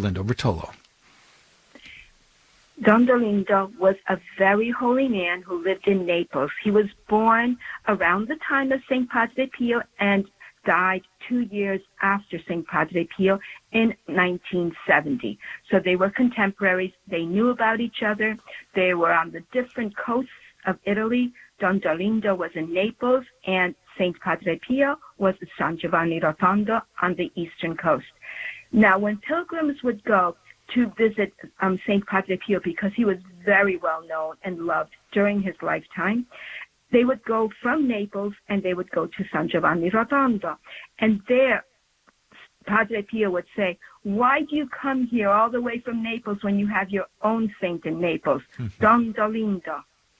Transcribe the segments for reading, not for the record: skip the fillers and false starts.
Dolindo Bertolo. Don Dolindo was a very holy man who lived in Naples. He was born around the time of St. Padre Pio and died 2 years after St. Padre Pio in 1970. So they were contemporaries. They knew about each other. They were on the different coasts of Italy. Don Dolindo was in Naples, and St. Padre Pio was at San Giovanni Rotondo on the eastern coast. Now, when pilgrims would go to visit St. Padre Pio, because he was very well known and loved during his lifetime, they would go from Naples and they would go to San Giovanni Rotondo. And there, Padre Pio would say, "Why do you come here all the way from Naples when you have your own saint in Naples, Don Dolindo?"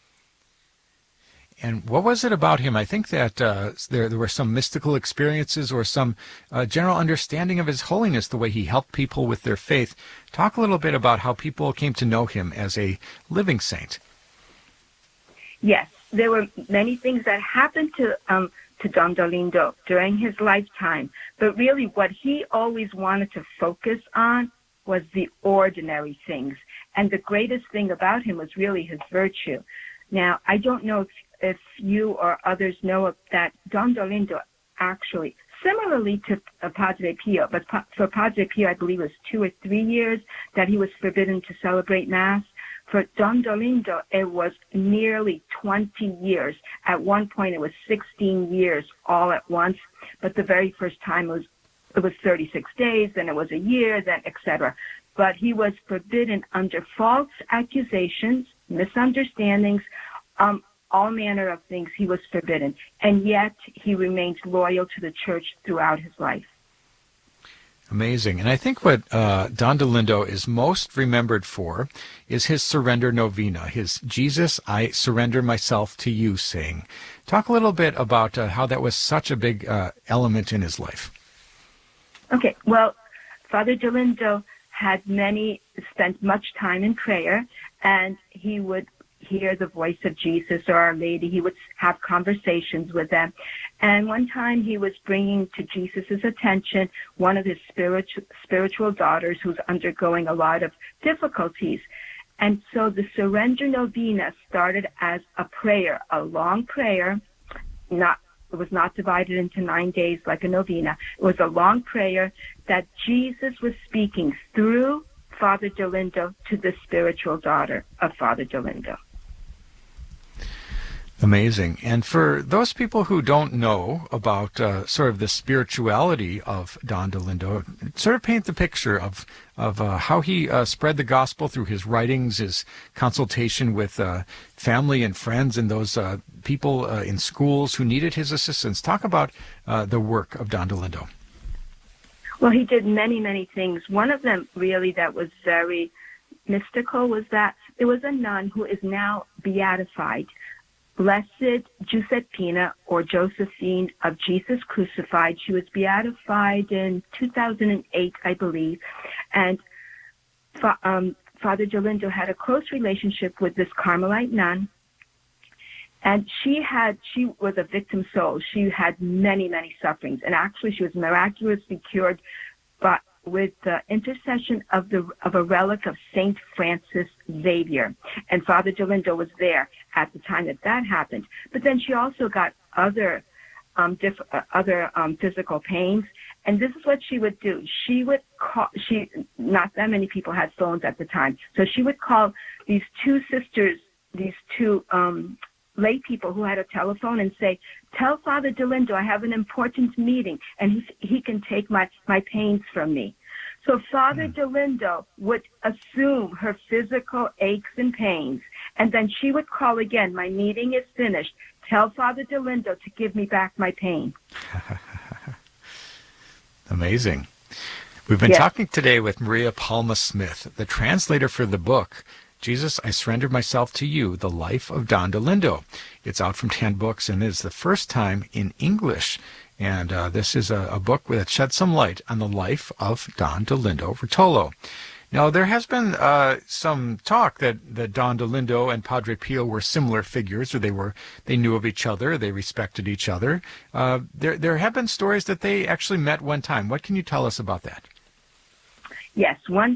And what was it about him? I think that there were some mystical experiences or some general understanding of his holiness, the way he helped people with their faith. Talk a little bit about how people came to know him as a living saint. Yes, there were many things that happened to Don Dolindo during his lifetime, but really what he always wanted to focus on was the ordinary things. And the greatest thing about him was really his virtue. Now, I don't know if you or others know that Don Dolindo actually, similarly to Padre Pio, but for Padre Pio, I believe it was 2 or 3 years that he was forbidden to celebrate Mass. For Don Dolindo, it was nearly 20 years. At one point, it was 16 years all at once, but the very first time it was 36 days, then it was a year, then etc. But he was forbidden under false accusations, misunderstandings, all manner of things. He was forbidden, and yet he remained loyal to the church throughout his life. Amazing. And I think what Don Dolindo is most remembered for is his surrender novena, his Jesus, I surrender myself to you saying. Talk a little bit about how that was such a big element in his life. Okay, well, Father Dolindo had spent much time in prayer, and he would hear the voice of Jesus or Our Lady. He would have conversations with them. And one time he was bringing to Jesus' attention one of his spiritual daughters who's undergoing a lot of difficulties. And so the Surrender Novena started as a prayer, a long prayer. It was not divided into 9 days like a novena. It was a long prayer that Jesus was speaking through Father Dolindo to the spiritual daughter of Father Dolindo. Amazing. And for those people who don't know about sort of the spirituality of Don Dolindo, sort of paint the picture of how he spread the gospel through his writings, his consultation with family and friends and those people in schools who needed his assistance. Talk about the work of Don Dolindo. Well, he did many, many things. One of them really that was very mystical was that there was a nun who is now beatified, Blessed Giuseppina, or Josephine of Jesus Crucified. She was beatified in 2008, I believe. And Father Dolindo had a close relationship with this Carmelite nun. And she was a victim soul. She had many, many sufferings. And actually, she was miraculously cured with the intercession of a relic of Saint Francis Xavier. And Father Dolindo was there at the time that happened. But then she also got other physical pains. And this is what she would do. She would call, not that many people had phones at the time. So she would call these two sisters, these two lay people who had a telephone and say, "Tell Father Dolindo I have an important meeting and he can take my pains from me." So Father Dolindo would assume her physical aches and pains, and then she would call again, "My meeting is finished. Tell Father Dolindo to give me back my pain." Amazing. We've been talking today with Maria Palma Smith, the translator for the book, Jesus, I Surrender Myself to You, The Life of Don Dolindo. It's out from 10 Books and is the first time in English. And this is a book that sheds some light on the life of Don Dolindo Bertolo. Now, there has been some talk that Don Dolindo and Padre Pio were similar figures, or they knew of each other, they respected each other. There have been stories that they actually met one time. What can you tell us about that? Yes, one